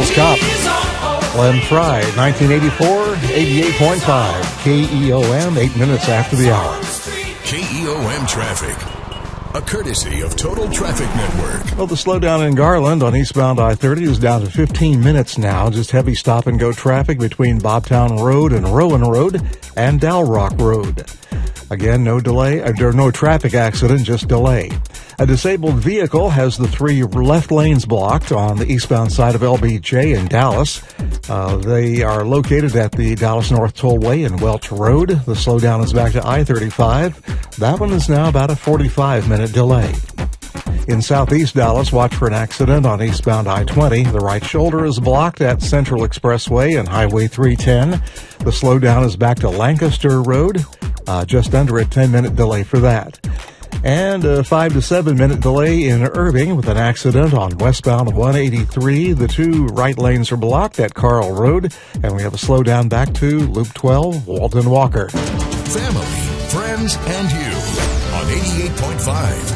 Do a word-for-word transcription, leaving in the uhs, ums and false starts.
People's Cup. Glenn Fry, nineteen eighty-four, eighty-eight point five. K E O M, eight minutes after the hour. K E O M traffic. A courtesy of Total Traffic Network. Well, the slowdown in Garland on eastbound I thirty is down to fifteen minutes now. Just heavy stop-and-go traffic between Bobtown Road and Rowan Road and Dalrock Road. Again, no delay, uh, no traffic accident, just delay. A disabled vehicle has the three left lanes blocked on the eastbound side of L B J in Dallas. Uh, they are located at the Dallas North Tollway and Welch Road. The slowdown is back to I thirty-five. That one is now about a forty-five minute delay. In southeast Dallas, watch for an accident on eastbound I twenty. The right shoulder is blocked at Central Expressway and Highway three ten. The slowdown is back to Lancaster Road. Uh, just under a ten minute delay for that. And a five to seven minute delay in Irving with an accident on westbound one eighty-three. The two right lanes are blocked at Carl Road, and we have a slowdown back to Loop twelve, Walton Walker. Family, friends, and you on eighty-eight point five